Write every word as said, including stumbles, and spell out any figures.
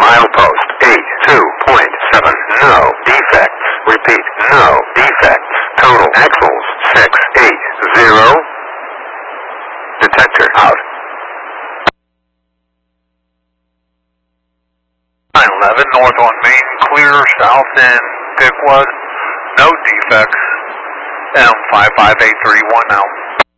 Milepost eight two point seven. No defects. Repeat, no defects. Total axles six eight zero. Detector out. nine eleven north on Main, clear south in Pickwood. No defects. M five five eight three one out.